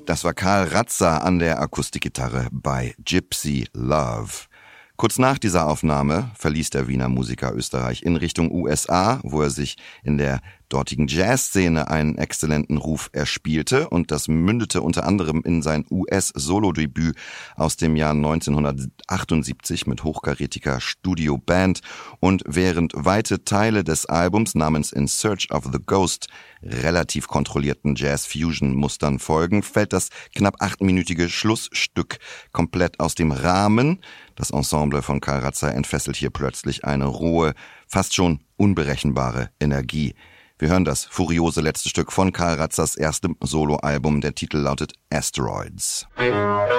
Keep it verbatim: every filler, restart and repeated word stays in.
Das war Karl Razza an der Akustikgitarre bei Gypsy Love. Kurz nach dieser Aufnahme verließ der Wiener Musiker Österreich in Richtung U S A, wo er sich in der dortigen Jazzszene einen exzellenten Ruf erspielte, und das mündete unter anderem in sein U S-Solodebüt aus dem Jahr neunzehnhundertachtundsiebzig mit hochkarätiger Studioband. Und während weite Teile des Albums namens In Search of the Ghost relativ kontrollierten Jazz-Fusion-Mustern folgen, fällt das knapp achtminütige Schlussstück komplett aus dem Rahmen. Das Ensemble von Karl Razza entfesselt hier plötzlich eine rohe, fast schon unberechenbare Energie. Wir hören das furiose letzte Stück von Karl Razzas erstem Soloalbum. Der Titel lautet Asteroids.